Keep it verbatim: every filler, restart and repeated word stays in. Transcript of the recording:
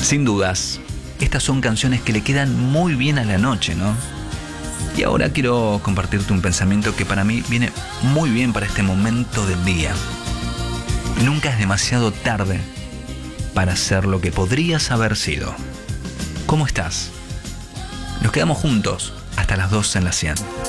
Sin dudas, estas son canciones que le quedan muy bien a la noche, ¿no? Y ahora quiero compartirte un pensamiento que para mí viene muy bien para este momento del día. Nunca es demasiado tarde para ser lo que podrías haber sido. ¿Cómo estás? Nos quedamos juntos hasta las dos en la cien.